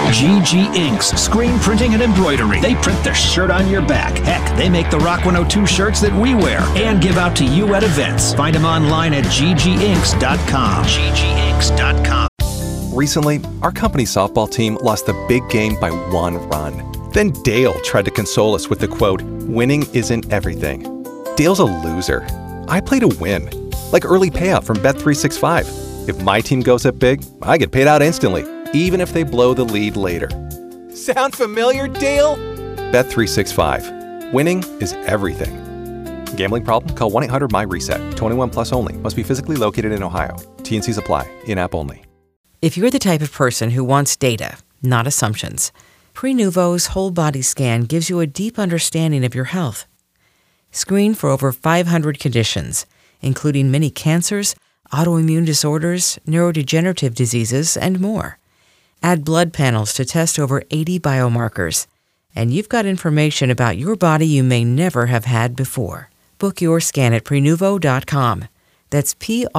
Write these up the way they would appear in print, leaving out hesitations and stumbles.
GG Inks, screen printing and embroidery. They print the shirt on your back. Heck, they make the Rock 102 shirts that we wear and give out to you at events. Find them online at gginks.com. gginks.com. Recently, our company softball team lost the big game by 1 run. Then Dale tried to console us with the quote, "Winning isn't everything." Dale's a loser. I play to win. Like early payout from Bet365. If my team goes up big, I get paid out instantly, even if they blow the lead later. Sound familiar, Dale? Bet365. Winning is everything. Gambling problem? Call 1-800-MY-RESET. 21 plus only. Must be physically located in Ohio. T&Cs apply. In-app only. If you're the type of person who wants data, not assumptions, Prenuvo's whole body scan gives you a deep understanding of your health. Screen for over 500 conditions, including many cancers, autoimmune disorders, neurodegenerative diseases, and more. Add blood panels to test over 80 biomarkers, and you've got information about your body you may never have had before. Book your scan at Prenuvo.com. That's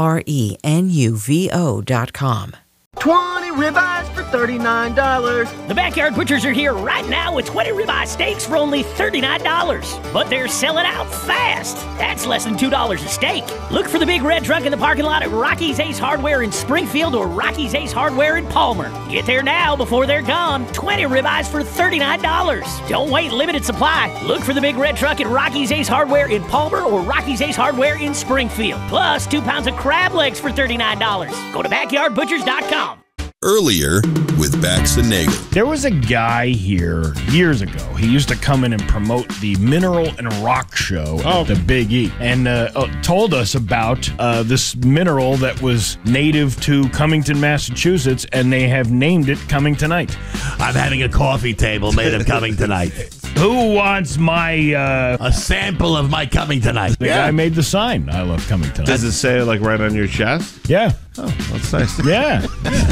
Prenuvo.com. 20 ribeyes for $39. The Backyard Butchers are here right now with 20 ribeye steaks for only $39. But they're selling out fast. That's less than $2 a steak. Look for the big red truck in the parking lot at Rocky's Ace Hardware in Springfield or Rocky's Ace Hardware in Palmer. Get there now before they're gone. 20 ribeyes for $39. Don't wait, limited supply. Look for the big red truck at Rocky's Ace Hardware in Palmer or Rocky's Ace Hardware in Springfield. Plus 2 pounds of crab legs for $39. Go to backyardbutchers.com. Earlier with Bax and Nagel. There was a guy here years ago. He used to come in and promote the Mineral and Rock Show at the Big E, and told us about this mineral that was native to Cummington, Massachusetts, and they have named it Cummingtonite. I'm having a coffee table made of Cummingtonite. Who wants my a sample of my Cummingtonite? The guy made the sign. I love Cummingtonite. Does it say like right on your chest? Yeah. Oh, that's nice. Yeah.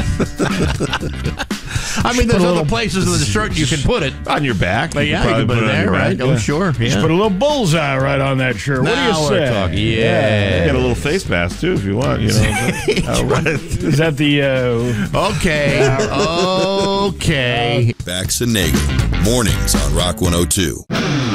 I mean, there's other places in the shirt you can put it. On your back. But yeah, you can put it there, right? Oh, sure. Just put a little bullseye right on that shirt. What do you say? We're talking. Yeah. Get a little face mask, too, if you want. You know. Is that the... Okay. Bax and Nagel. Mornings on Rock 102.